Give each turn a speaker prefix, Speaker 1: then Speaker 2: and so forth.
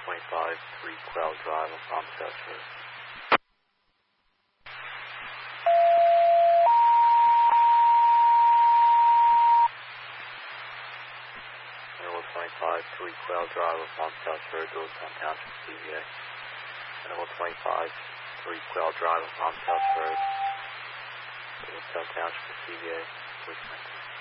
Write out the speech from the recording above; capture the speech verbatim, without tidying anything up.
Speaker 1: twenty-five, three Quail Drive, Palm South Road. Interval twenty-five, three Quail Drive, Palm South Road, Doylestown Township, C V A. Interval twenty-five, three Quail Drive, Palm South Road, Doylestown Township, C V A, voice nineteen.